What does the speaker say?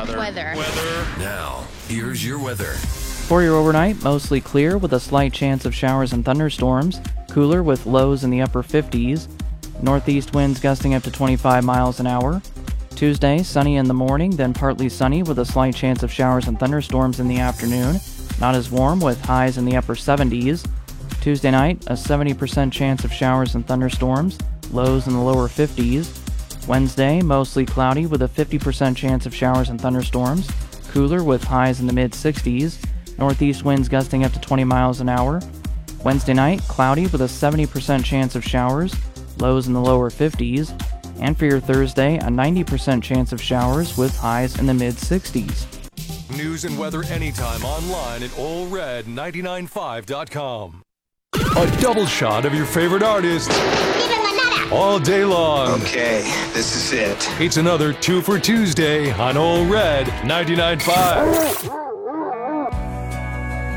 Weather. Now, here's your weather. For your overnight, mostly clear with a slight chance of showers and thunderstorms. Cooler with lows in the upper 50s. Northeast winds gusting up to 25 miles an hour. Tuesday, sunny in the morning, then partly sunny with a slight chance of showers and thunderstorms in the afternoon. Not as warm with highs in the upper 70s. Tuesday night, a 70% chance of showers and thunderstorms. Lows in the lower 50s. Wednesday, mostly cloudy with a 50% chance of showers and thunderstorms. Cooler with highs in the mid-60s. Northeast winds gusting up to 20 miles an hour. Wednesday night, cloudy with a 70% chance of showers. Lows in the lower 50s. And for your Thursday, a 90% chance of showers with highs in the mid-60s. News and weather anytime online at allred995.com. A double shot of your favorite artist all day long. Okay, this is it. It's another 2 for Tuesday on Old Red 99.5.